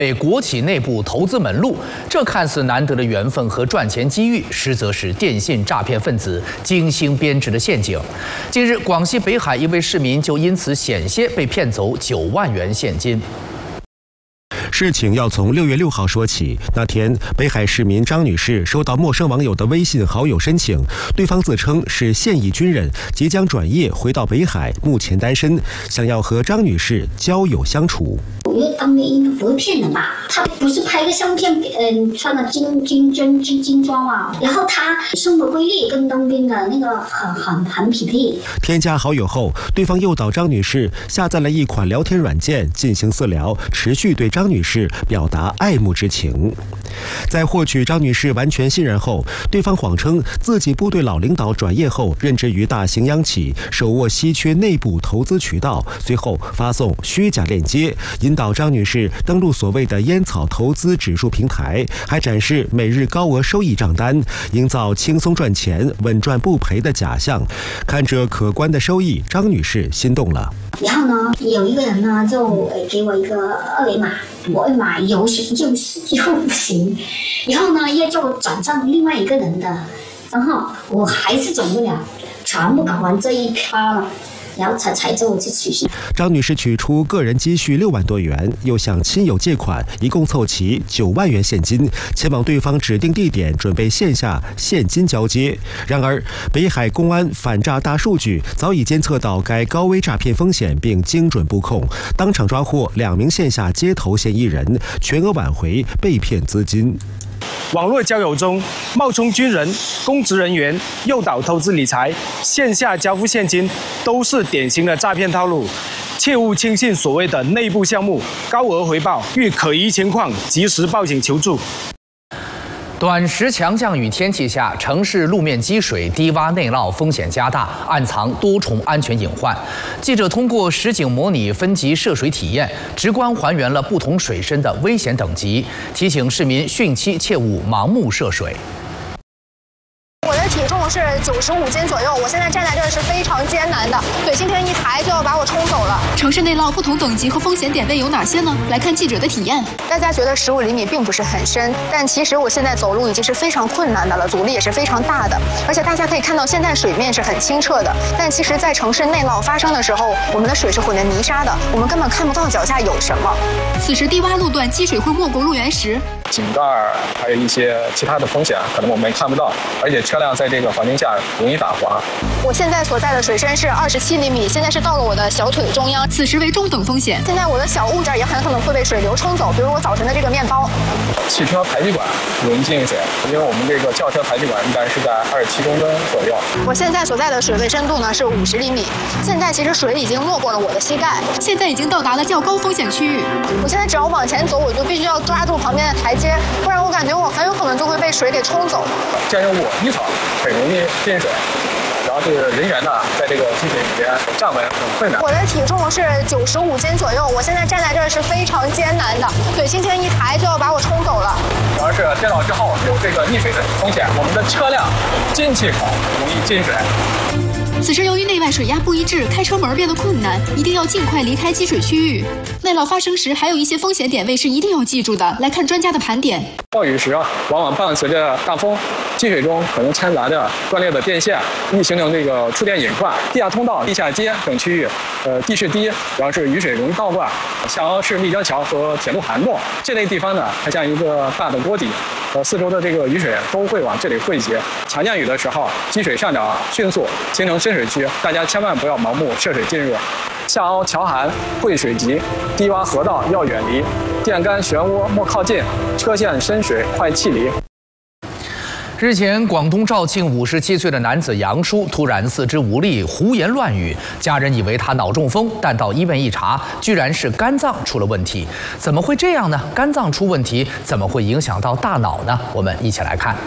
被国企内部投资门路，这看似难得的缘分和赚钱机遇，实则是电信诈骗分子精心编织的陷阱。近日，广西北海一位市民就因此险些被骗走9万元现金。 事情要从6月6号说起。那天，北海市民张女士收到陌生网友的微信好友申请，对方自称是现役军人，即将转业回到北海，目前单身，想要和张女士交友相处。 我觉得当面应该不会骗人吧？他不是拍个相片，穿的精装啊，然后他生活规律跟当兵的那个很匹配。 添加好友后，对方诱导张女士下载了一款聊天软件进行私聊，持续对张女士表达爱慕之情。在获取张女士完全信任后，对方谎称自己部队老领导转业后任职于大型央企，手握稀缺内部投资渠道，随后发送虚假链接，引导张女士登录所谓的烟草投资指数平台，还展示每日高额收益账单，营造轻松赚钱、稳赚不赔的假象。看着可观的收益，张女士心动了。 然后呢，有一个人呢就给我一个二维码，我一码又不行，然后呢又叫我转账另外一个人的，然后我还是转不了，全部搞完这一趴了。 然后才做去取消。 张女士取出个人积蓄6万多元，又向亲友借款，一共凑齐9万元现金，前往对方指定地点准备线下现金交接。然而，北海公安反诈大数据早已监测到该高危诈骗风险，并精准布控，当场抓获2名线下接头嫌疑人，全额挽回被骗资金。 网络交友中冒充军人、公职人员，诱导投资理财、线下交付现金，都是典型的诈骗套路。切勿轻信所谓的内部项目、高额回报，遇可疑情况及时报警求助。 短时强降雨天气下，城市路面积水、低洼内涝风险加大，暗藏多重安全隐患。记者通过实景模拟分级涉水体验，直观还原了不同水深的危险等级，提醒市民汛期切勿盲目涉水。 我的体重是95斤左右，我现在站在这儿是非常艰难的，对，今天一抬就要把我冲走了。 城市内涝不同等级和风险点位有哪些呢？来看记者的体验。 大家觉得15厘米并不是很深，但其实我现在走路已经是非常困难的了，阻力也是非常大的。而且大家可以看到，现在水面是很清澈的，但其实，在城市内涝发生的时候，我们的水是混着泥沙的，我们根本看不到脚下有什么。 此时低洼路段积水会没过路缘时， 井盖还有一些其他的风险，可能我们看不到，而且车辆在这个环境下容易打滑。 我现在所在的水深是27厘米，现在是到了我的小腿中央， 此时为中等风险。 现在我的小物件也很可能会被水流冲走，比如我早晨的这个面包。 汽车排气管容易进水，因为我们这个轿车排气管一般是在27公分左右。 我现在所在的水位深度呢是50厘米，现在其实水已经没过了我的膝盖， 现在已经到达了较高风险区域。 我现在只要往前走，我就必须要抓住旁边的台阶，不然我感觉我很有可能就会被水给冲走。 建筑物一草很容易进水。 主要是人员呢，在这个积水里边站稳很困难。 我的体重是95斤左右，我现在站在这儿是非常艰难的，对，今天一抬就要把我冲走了。 主要是跌倒之后有这个溺水的风险，我们的车辆进气口容易进水。 此时由于内外水压不一致，开车门变得困难，一定要尽快离开积水区域。内涝发生时，还有一些风险点位是一定要记住的。来看专家的盘点。 暴雨时往往伴随着大风，积水中可能掺杂着断裂的电线，易形成这个触电隐患。地下通道、地下街等区域，地势低，主要是雨水容易倒灌。下凹是立交桥和铁路涵洞这类地方呢，它像一个大的锅底，四周的这个雨水都会往这里汇集。强降雨的时候，积水上涨迅速，形成深水区，大家千万不要盲目涉水进入。下凹桥涵会水急，低洼河道要远离，电杆漩涡莫靠近，车线深水快弃离。 日前，广东肇庆57岁的男子杨叔突然四肢无力，胡言乱语，家人以为他脑中风，但到医院一查，居然是肝脏出了问题。怎么会这样呢？肝脏出问题，怎么会影响到大脑呢？我们一起来看。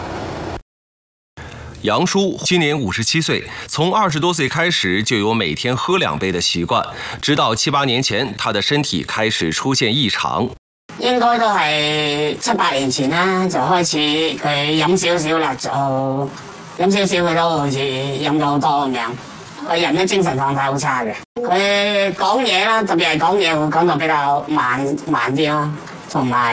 杨叔今年57岁，从20多岁开始就有每天喝2杯的习惯，直到7、8年前，他的身体开始出现异常。 應該都係7、8年前啦，就開始佢飲少少啦，就飲少少佢都好似飲咗好多咁樣，個人咧精神狀態好差嘅。佢講嘢啦，特別係講嘢會講到比較慢啲咯，同埋